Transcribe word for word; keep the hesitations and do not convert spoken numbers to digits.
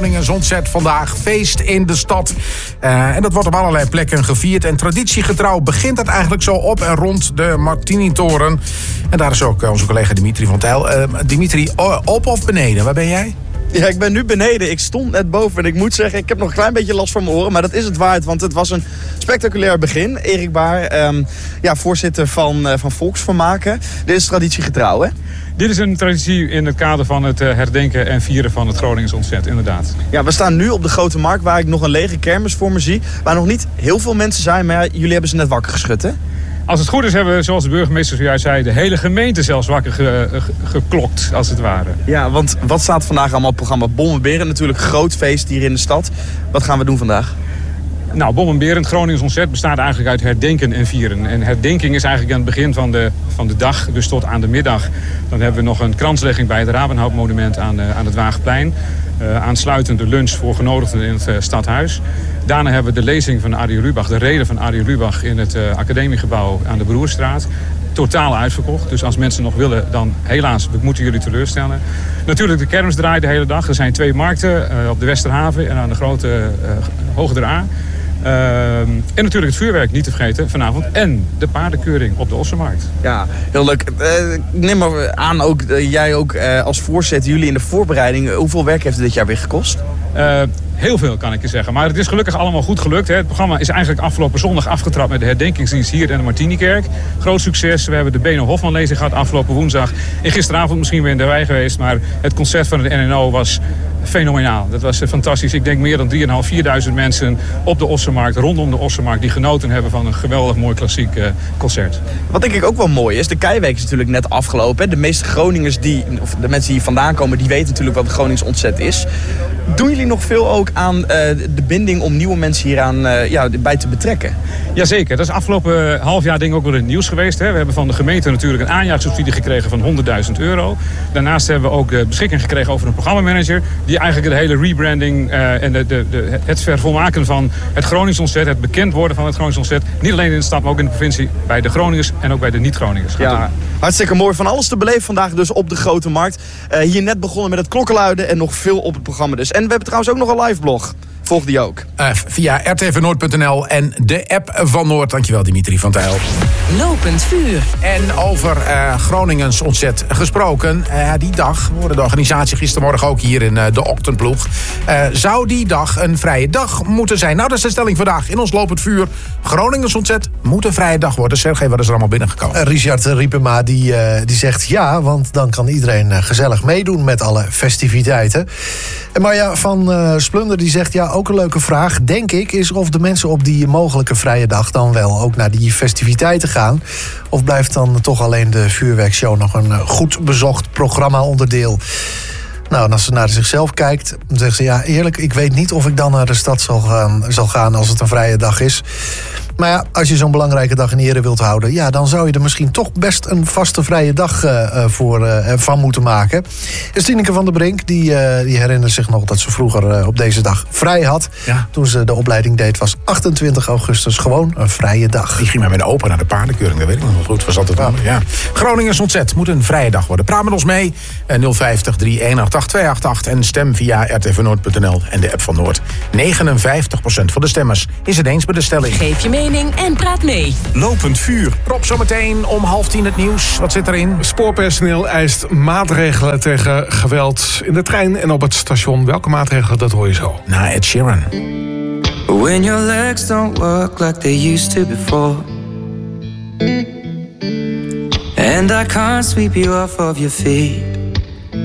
Groningen ontzet vandaag. Feest in de stad. Uh, en dat wordt op allerlei plekken gevierd. En traditiegetrouw begint het eigenlijk zo op en rond de Martini-toren. En daar is ook onze collega Dimitri van Tijl. Uh, Dimitri, op of beneden? Waar ben jij? Ja, ik ben nu beneden. Ik stond net boven en ik moet zeggen, ik heb nog een klein beetje last van mijn oren. Maar dat is het waard, want het was een spectaculair begin. Erik Baar, um, ja, voorzitter van, uh, van Volksvermaken. Dit is traditiegetrouw, hè? Dit is een traditie in het kader van het herdenken en vieren van het Groningen ontzet, inderdaad. Ja, we staan nu op de Grote Markt, waar ik nog een lege kermis voor me zie. Waar nog niet heel veel mensen zijn, maar jullie hebben ze net wakker geschud, hè? Als het goed is hebben we, zoals de burgemeester zojuist zei, de hele gemeente zelfs wakker ge, ge, geklokt, als het ware. Ja, want wat staat vandaag allemaal op het programma? Bom en Beren, natuurlijk een groot feest hier in de stad. Wat gaan we doen vandaag? Nou, Bom en Beren, het Groningen ontzet, bestaat eigenlijk uit herdenken en vieren. En herdenking is eigenlijk aan het begin van de, van de dag, dus tot aan de middag. Dan hebben we nog een kranslegging bij het Rabenhout-monument aan, uh, aan het Waagplein. Uh, aansluitend de lunch voor genodigden in het uh, stadhuis. Daarna hebben we de lezing van Arie Lubach, de reden van Arie Lubach in het uh, academiegebouw aan de Broerstraat. Totaal uitverkocht. Dus als mensen nog willen, dan helaas, we moeten jullie teleurstellen. Natuurlijk de kermis draait de hele dag. Er zijn twee markten, uh, op de Westerhaven en aan de grote uh, Hoogder A. Uh, en natuurlijk het vuurwerk niet te vergeten vanavond. En de paardenkeuring op de Ossenmarkt. Ja, heel leuk. Uh, neem maar aan, ook, uh, jij ook uh, als voorzitter, jullie in de voorbereiding. Uh, hoeveel werk heeft het dit jaar weer gekost? Uh, heel veel, kan ik je zeggen. Maar het is gelukkig allemaal goed gelukt. Hè. Het programma is eigenlijk afgelopen zondag afgetrapt met de herdenkingsdienst hier in de Martinikerk. Groot succes. We hebben de Beno Hofman lezing gehad afgelopen woensdag. En gisteravond misschien weer in de wei geweest. Maar het concert van het N N O was fenomenaal. Dat was fantastisch. Ik denk meer dan drieduizend vierduizend mensen op de Ossenmarkt, rondom de Ossenmarkt, die genoten hebben van een geweldig mooi klassiek uh, concert. Wat denk ik ook wel mooi is, de Keiweek is natuurlijk net afgelopen. De meeste Groningers, die, of de mensen die hier vandaan komen, die weten natuurlijk wat het Gronings ontzet is. Doen jullie nog veel ook aan uh, de binding om nieuwe mensen hier aan, uh, ja, bij te betrekken? Jazeker, dat is afgelopen half jaar denk ik ook wel in het nieuws geweest. Hè. We hebben van de gemeente natuurlijk een aanjaarsubsidie gekregen van honderdduizend euro. Daarnaast hebben we ook de beschikking gekregen over een programmamanager die eigenlijk de hele rebranding uh, en de, de, de, het vervolmaken van het Gronings ontzet, het bekend worden van het Gronings ontzet, niet alleen in de stad, maar ook in de provincie, bij de Groningers en ook bij de niet-Groningers. Ja, hartstikke mooi. Van alles te beleven vandaag dus op de Grote Markt. Uh, hier net begonnen met het klokkenluiden en nog veel op het programma dus. En we hebben trouwens ook nog een live blog. Volg die ook. Uh, via r t v noord punt n l en de app van Noord. Dankjewel Dimitri van Tijl. Lopend vuur. En over uh, Groningens ontzet gesproken. Uh, die dag, we hoorden de organisatie gistermorgen ook hier in uh, de ochtendploeg. Uh, zou die dag een vrije dag moeten zijn? Nou, dat is de stelling vandaag in ons Lopend vuur. Groningens ontzet moet een vrije dag worden. Sergej, wat is er allemaal binnengekomen? Uh, Richard Riepema die, uh, die zegt ja, want dan kan iedereen uh, gezellig meedoen met alle festiviteiten. En Marja van uh, Splunder die zegt ja, ook een leuke vraag, denk ik, is of de mensen op die mogelijke vrije dag dan wel ook naar die festiviteiten gaan. Of blijft dan toch alleen de vuurwerkshow nog een goed bezocht programma-onderdeel? Nou, en als ze naar zichzelf kijkt, dan zegt ze ja, eerlijk, ik weet niet of ik dan naar de stad zal gaan, zal gaan als het een vrije dag is. Maar ja, als je zo'n belangrijke dag in ere wilt houden, ja, dan zou je er misschien toch best een vaste vrije dag uh, voor, uh, van moeten maken. Dus Tineke van der Brink, die, uh, die herinnert zich nog dat ze vroeger uh, op deze dag vrij had. Ja. Toen ze de opleiding deed, was achtentwintig augustus gewoon een vrije dag. Die ging maar met de open naar de paardenkeuring, dat weet ik nog wel goed. Was altijd ja. ja. Groningens ontzet moet een vrije dag worden. Praat met ons mee, uh, nul vijftig, drie een acht acht, twee acht acht en stem via r t v noord punt n l en de app van Noord. negenenvijftig procent van de stemmers is het eens met de stelling. Geef je mening en praat mee. Lopend vuur. Rob, zometeen om half tien het nieuws. Wat zit erin? Spoorpersoneel eist maatregelen tegen geweld in de trein en op het station. Welke maatregelen, dat hoor je zo. Na Ed Sheeran. When your legs don't work like they used to before, and I can't sweep you off of your feet,